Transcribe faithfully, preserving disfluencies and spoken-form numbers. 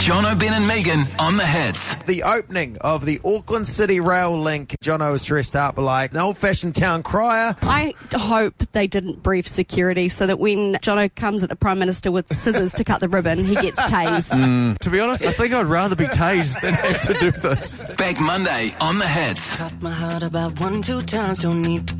Jono, Ben and Megan on the hits. The opening of the Auckland City Rail link. Jono was dressed up like an old-fashioned town crier. I hope they didn't brief security so that when Jono comes at the Prime Minister with scissors to cut the ribbon, he gets tased. Mm. To be honest, I think I'd rather be tased than have to do this. Back Monday on the hits. Cut my heart about one, two times, don't need to